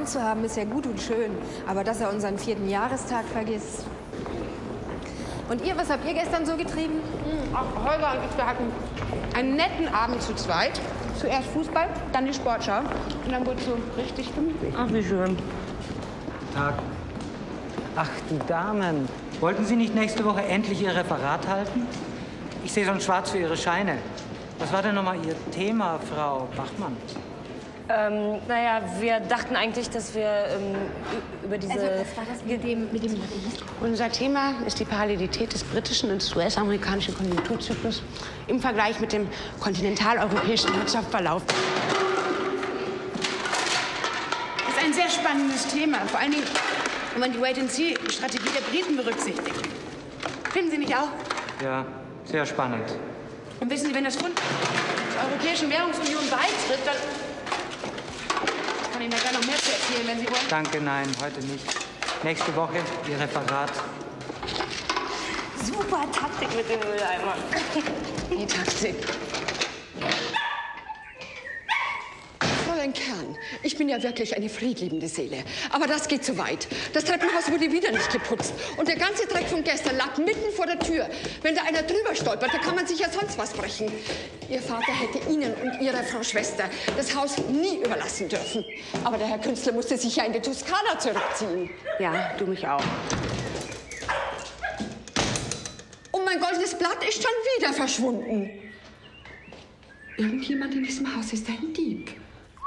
Freund zu haben, ist ja gut und schön. Aber dass er unseren 4. Jahrestag vergisst. Und ihr, was habt ihr gestern so getrieben? Ach, Holger und ich, wir hatten einen netten Abend zu zweit. Zuerst Fußball, dann die Sportschau. Und dann wurde es so richtig gemütlich. Ach, wie schön. Tag. Ach, die Damen. Wollten Sie nicht nächste Woche endlich Ihr Referat halten? Ich sehe schon schwarz für Ihre Scheine. Was war denn nochmal Ihr Thema, Frau Bachmann? Naja, wir dachten eigentlich, dass wir über diese... Also, was war das mit dem Unser Thema ist die Parallelität des britischen und des US-amerikanischen Konjunkturzyklus im Vergleich mit dem kontinentaleuropäischen Wirtschaftsverlauf. Das ist ein sehr spannendes Thema, vor allen Dingen, wenn man die Wait-and-See-Strategie der Briten berücksichtigt. Finden Sie nicht auch? Ja, sehr spannend. Und wissen Sie, wenn das Pfund zur Europäischen Währungsunion beitritt, dann kann ich Ihnen da gerne noch mehr zu erzählen, wenn Sie wollen. Danke, nein, heute nicht. Nächste Woche Ihr Referat. Super Taktik mit dem Mülleimer. Die Taktik. Fräulein Kern, ich bin ja wirklich eine friedliebende Seele. Aber das geht zu weit. Das Treppenhaus wurde wieder nicht geputzt. Und der ganze Dreck von gestern lag mitten vor der Tür. Wenn da einer drüber stolpert, da kann man sich ja sonst was brechen. Ihr Vater hätte Ihnen und Ihrer Frau Schwester das Haus nie überlassen dürfen. Aber der Herr Künstler musste sich ja in die Toskana zurückziehen. Ja, du mich auch. Und mein goldenes Blatt ist schon wieder verschwunden. Irgendjemand in diesem Haus ist ein Dieb.